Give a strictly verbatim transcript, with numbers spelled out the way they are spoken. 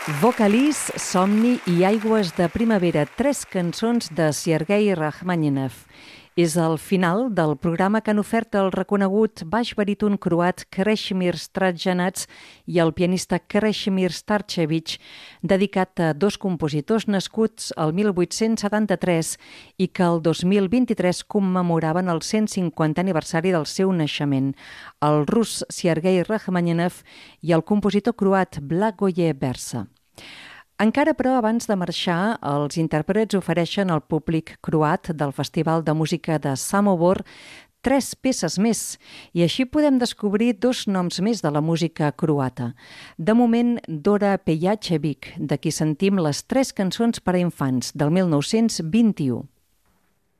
Vocalís, Somni i Aigües de primavera, tres cançons de Sergei Rachmaninov. És el final del programa que han ofert el reconegut baix baríton croat Krešimir Stradžanac i el pianista Krešimir Starčević, dedicat a dos compositors nascuts el mil vuit-cents setanta-tres i que el dos mil vint-i-tres commemoraven el cent cinquantè aniversari del seu naixement, el rus Sergei Rachmaninov i el compositor croat Blagoje Bersa. Encara, però, abans de marxar, els intèrprets ofereixen al públic croat del Festival de Música de Samobor tres peces més, i així podem descobrir dos noms més de la música croata. De moment, Dora Pejačević, de qui sentim les tres cançons per a infants del mil nou-cents vint-i-u.